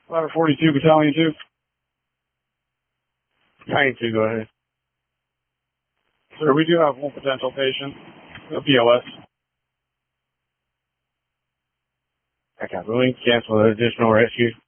Ladder 42, Battalion 2. Battalion 2, go ahead. Sir, we do have one potential patient, a POS. Okay, we can cancel the additional rescue.